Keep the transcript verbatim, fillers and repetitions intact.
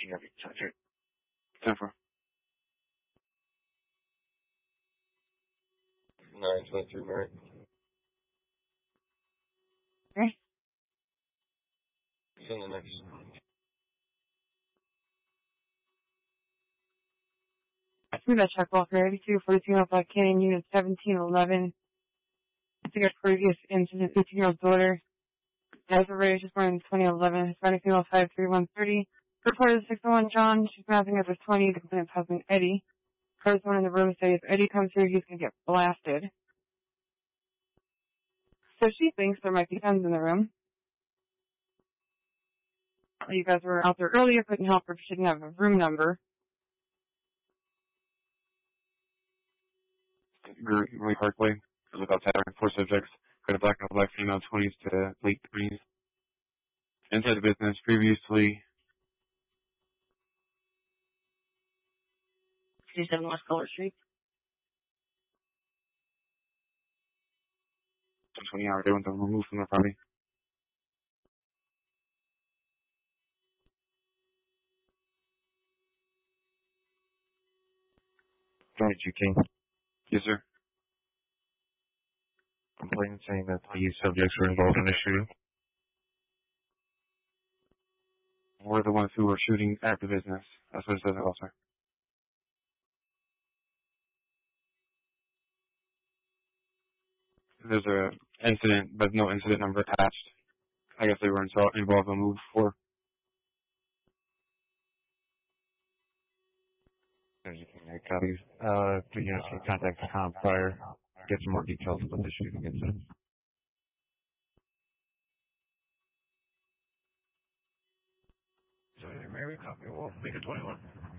ten four. nine twenty-three, right? Okay. Send the next. Through that check Walker, eighty-two forty-two oh five Canyon, unit seventeen eleven. I think our previous incident, fifteen-year-old daughter, as of race, was born in twenty eleven, Hispanic female, five three one thirty. Reported six oh one John, she's mapping up as twenty, the complainant's husband, Eddie. First one in the room said if Eddie comes here, he's going to get blasted. So she thinks there might be guns in the room. You guys were out there earlier, couldn't help her, she didn't have a room number. Really Parkway, lookout tavern, four subjects, got a black and black female, twenties to late twenties. Inside the business, previously. fifty-seven West Color Street. twenty hours, they want them removed from the property. Johnny G. King. Yes, sir. Complainant saying that the subjects were involved in the shooting. We're the ones who were shooting at the business. That's what it says also. There's a incident, but no incident number attached. I guess they were involved in a move before. There's a copies. Uh, the units can contact the comp prior, get some more details about the shooting incident. So, maybe a copy. We'll make it twenty-one.